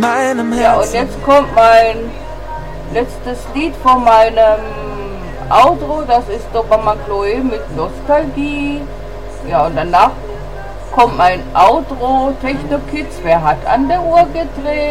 meinem Ja, und Herzen. jetzt kommt mein letztes Lied von meinem Outro, das ist Doppermann Chloe mit Nostalgie. Ja, und danach kommt mein Outro, Techno Kids, wer hat an der Uhr gedreht?